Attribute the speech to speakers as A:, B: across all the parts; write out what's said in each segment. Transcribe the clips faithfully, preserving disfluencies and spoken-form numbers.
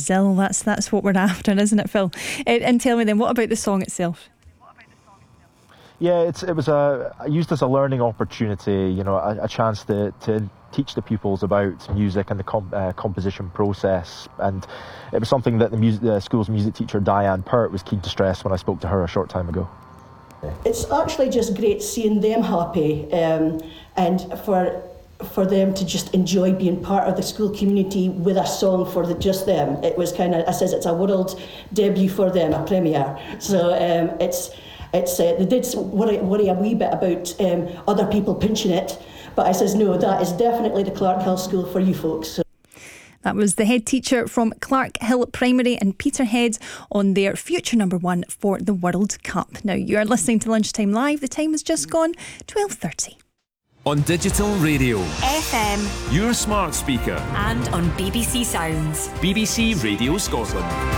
A: Brazil. That's that's what we're after, isn't it, Phil? And, and tell me then, what about the song itself?
B: Yeah, it's it was a I used as a learning opportunity, you know, a, a chance to, to teach the pupils about music and the com, uh, composition process, and it was something that the, music, the school's music teacher Diane Pert was keen to stress when I spoke to her a short time ago.
C: It's actually just great seeing them happy, um, and for for them to just enjoy being part of the school community with a song for the, just them. It was kind of, I says it's a world debut for them, a premiere. So um, it's. It's, uh, they did worry, worry a wee bit about um, other people pinching it, but I says, no, that is definitely the Clarkhill School for you folks. So.
A: That was the head teacher from Clarkhill Primary in Peterhead on their future number one for the World Cup. Now, you are listening to Lunchtime Live. The time has just gone twelve thirty.
D: On digital radio,
E: F M,
D: your smart speaker,
E: and on B B C Sounds,
D: B B C Radio Scotland.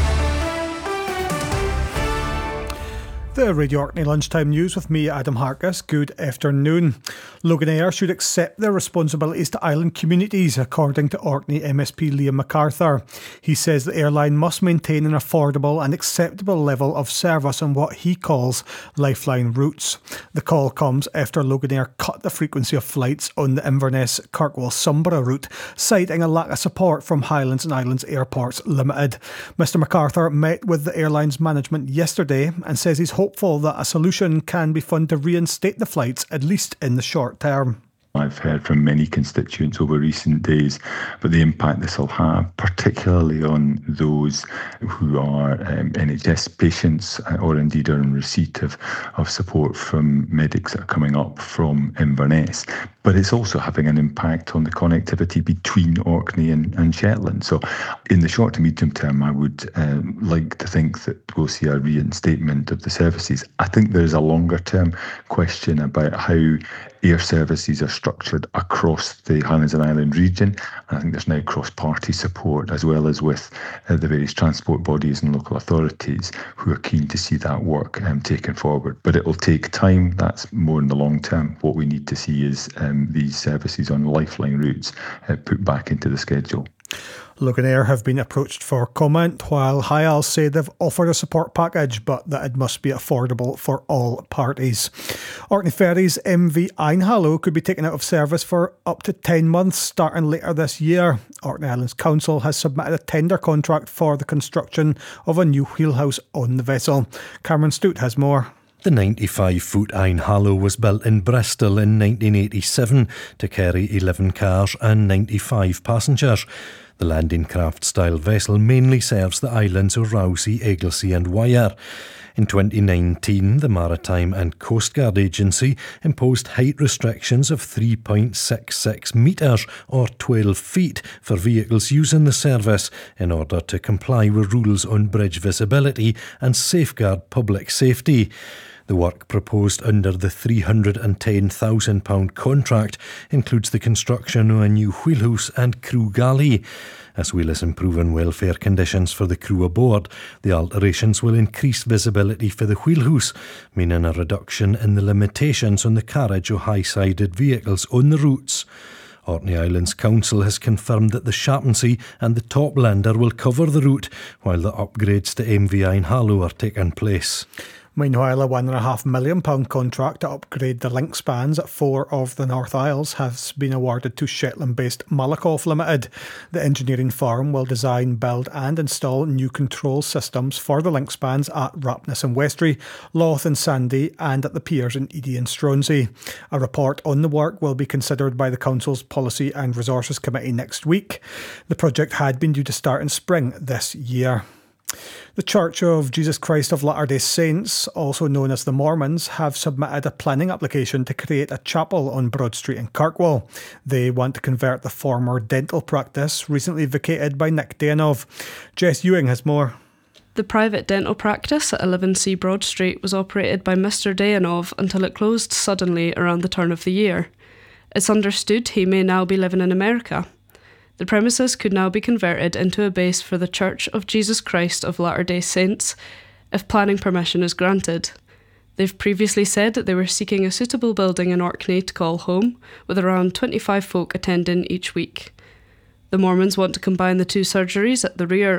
F: The Radio Orkney Lunchtime News with me, Adam Harkus. Good afternoon. Loganair should accept their responsibilities to island communities, according to Orkney M S P Liam MacArthur. He says the airline must maintain an affordable and acceptable level of service on what he calls lifeline routes. The call comes after Loganair cut the frequency of flights on the Inverness Kirkwall Sumborough route, citing a lack of support from Highlands and Islands Airports Limited. Mister MacArthur met with the airline's management yesterday and says he's hopeful hopeful that a solution can be found to reinstate the flights, at least in the short term.
G: I've heard from many constituents over recent days about the impact this will have, particularly on those who are um, N H S patients or indeed are in receipt of, of support from medics that are coming up from Inverness. But it's also having an impact on the connectivity between Orkney and, and Shetland. So in the short to medium term, I would um, like to think that we'll see a reinstatement of the services. I think there's a longer term question about how air services are structured across the Highlands and Islands region. And I think there's now cross-party support, as well as with uh, the various transport bodies and local authorities who are keen to see that work um, taken forward. But it will take time. That's more in the long term. What we need to see is um, these services on lifeline routes uh, put back into the schedule.
F: Loganair have been approached for comment, while H I A L say they've offered a support package, but that it must be affordable for all parties. Orkney Ferries M V Einhallow could be taken out of service for up to ten months, starting later this year. Orkney Islands Council has submitted a tender contract for the construction of a new wheelhouse on the vessel. Cameron Stute has more.
H: The ninety-five foot Einhallow was built in Bristol in nineteen eighty-seven to carry eleven cars and ninety-five passengers. The landing craft style vessel mainly serves the islands of Rousey, Egglesey and Wyre. In twenty nineteen, the Maritime and Coast Guard Agency imposed height restrictions of three point six six metres or twelve feet for vehicles using the service in order to comply with rules on bridge visibility and safeguard public safety. The work proposed under the three hundred ten thousand pounds contract includes the construction of a new wheelhouse and crew galley. As well as improving welfare conditions for the crew aboard, the alterations will increase visibility for the wheelhouse, meaning a reduction in the limitations on the carriage of high-sided vehicles on the routes. Orkney Islands Council has confirmed that the Shappensea and the Toplander will cover the route, while the upgrades to M V Einhallow are taking place.
F: Meanwhile, a one point five million pounds contract to upgrade the link spans at four of the North Isles has been awarded to Shetland-based Malakoff Limited. The engineering firm will design, build and install new control systems for the link spans at Rapness and Westray, Louth and Sandy and at the piers in Edy and Stronsay. A report on the work will be considered by the Council's Policy and Resources Committee next week. The project had been due to start in spring this year. The Church of Jesus Christ of Latter-day Saints, also known as the Mormons, have submitted a planning application to create a chapel on Broad Street in Kirkwall. They want to convert the former dental practice, recently vacated by Nick Dayanov. Jess Ewing has more.
I: The private dental practice at eleven C Broad Street was operated by Mister Dayanov until it closed suddenly around the turn of the year. It's understood he may now be living in America. The premises could now be converted into a base for the Church of Jesus Christ of Latter-day Saints if planning permission is granted. They've previously said that they were seeking a suitable building in Orkney to call home, with around twenty-five folk attending each week. The Mormons want to combine the two surgeries at the rear